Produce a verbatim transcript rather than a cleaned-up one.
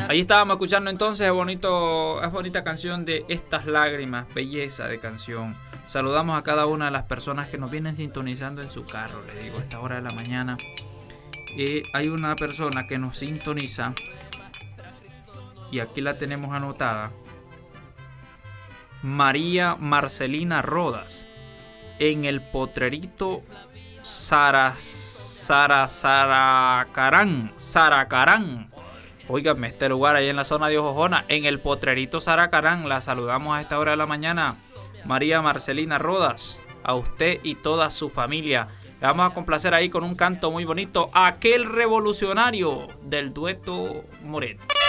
Ahí estábamos escuchando entonces es bonito, es bonita canción de Estas Lágrimas, belleza de canción. Saludamos a cada una de las personas que nos vienen sintonizando en su carro, le digo, a esta hora de la mañana. Eh, hay una persona que nos sintoniza y aquí la tenemos anotada. María Marcelina Rodas, en el Potrerito Sara, Sara, Saracarán, Saracarán. Óigame, este lugar ahí en la zona de Ojojona, en el Potrerito Saracarán. La saludamos a esta hora de la mañana. María Marcelina Rodas, a usted y toda su familia. Le vamos a complacer ahí con un canto muy bonito, Aquel Revolucionario, del dueto Moret.